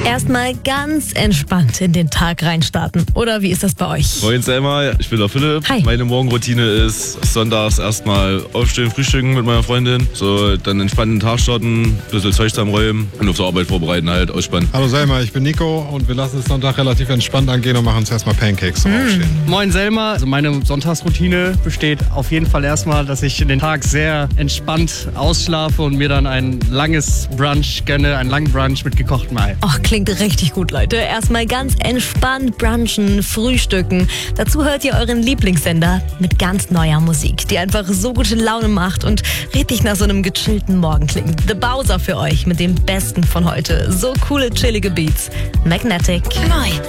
Erstmal ganz entspannt in den Tag reinstarten. Oder wie ist das bei euch? Moin Selma, ich bin der Philipp. Hi. Meine Morgenroutine ist sonntags erstmal aufstehen, frühstücken mit meiner Freundin. So, dann entspannt den Tag starten, ein bisschen Zeug zusammenräumen und auf der Arbeit vorbereiten, halt ausspannen. Hallo Selma, ich bin Nico und wir lassen es Sonntag relativ entspannt angehen und machen uns erstmal Pancakes zum Aufstehen. Moin Selma, also meine Sonntagsroutine besteht auf jeden Fall erstmal, dass ich den Tag sehr entspannt ausschlafe und mir dann ein langes Brunch gönne, einen langen Brunch mit gekochtem Ei. Och, klingt richtig gut, Leute. Erstmal ganz entspannt brunchen, frühstücken. Dazu hört ihr euren Lieblingssender mit ganz neuer Musik, die einfach so gute Laune macht und richtig nach so einem gechillten Morgen klingt. The Bowser für euch mit dem Besten von heute. So coole, chillige Beats. Magnetic. Neu.